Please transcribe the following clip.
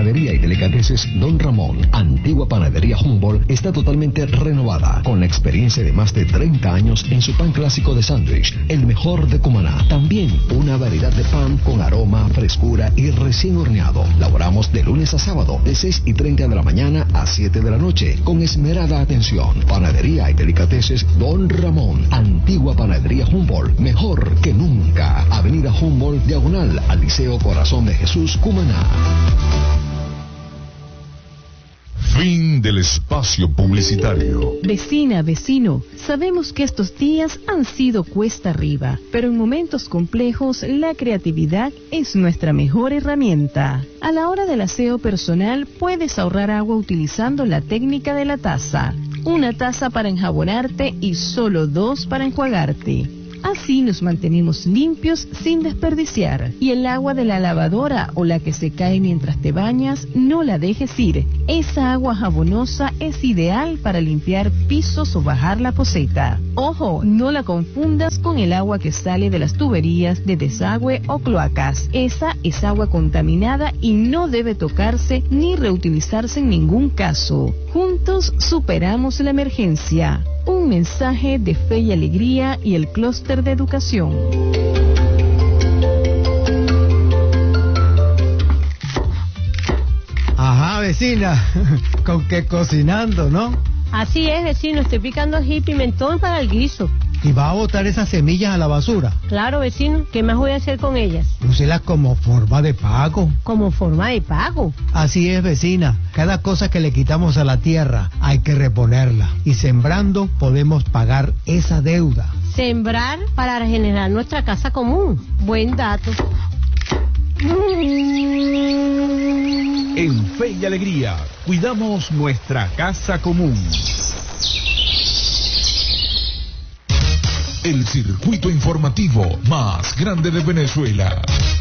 Panadería y Delicateces Don Ramón, antigua Panadería Humboldt, está totalmente renovada, con la experiencia de más de 30 años en su pan clásico de sándwich, el mejor de Cumaná. También una variedad de pan con aroma, frescura y recién horneado. Laboramos de lunes a sábado, de 6:30 de la mañana a 7 de la noche, con esmerada atención. Panadería y Delicateces Don Ramón, antigua Panadería Humboldt, mejor que nunca. Avenida Humboldt, diagonal al Liceo Corazón de Jesús, Cumaná. Fin del espacio publicitario. Vecina, vecino, sabemos que estos días han sido cuesta arriba, pero en momentos complejos la creatividad es nuestra mejor herramienta. A la hora del aseo personal puedes ahorrar agua utilizando la técnica de la taza. Una taza para enjabonarte y solo 2 para enjuagarte. Así nos mantenemos limpios sin desperdiciar. Y el agua de la lavadora o la que se cae mientras te bañas, no la dejes ir. Esa agua jabonosa es ideal para limpiar pisos o bajar la poceta. Ojo, no la confundas con el agua que sale de las tuberías de desagüe o cloacas. Esa es agua contaminada y no debe tocarse ni reutilizarse en ningún caso. Juntos superamos la emergencia. Un mensaje de Fe y Alegría y el Clúster de Educación. Ajá, vecina, con que cocinando, ¿no? Así es, vecino, estoy picando ají y pimentón para el guiso. ¿Y va a botar esas semillas a la basura? Claro, vecino, ¿qué más voy a hacer con ellas? Úselas como forma de pago. ¿Como forma de pago? Así es, vecina. Cada cosa que le quitamos a la tierra hay que reponerla. Y sembrando podemos pagar esa deuda. Sembrar para regenerar nuestra casa común. Buen dato. En Fe y Alegría, cuidamos nuestra casa común. El circuito informativo más grande de Venezuela.